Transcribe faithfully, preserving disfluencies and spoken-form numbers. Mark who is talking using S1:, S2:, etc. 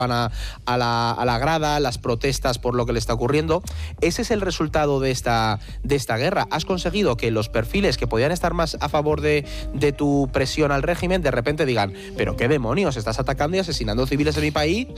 S1: A, a, la, a la grada, las protestas por lo que le está ocurriendo. Ese es el resultado de esta, de esta guerra. Has conseguido que los perfiles que podían estar más a favor de, de tu presión al régimen de repente digan, pero qué demonios, estás atacando y asesinando civiles en mi país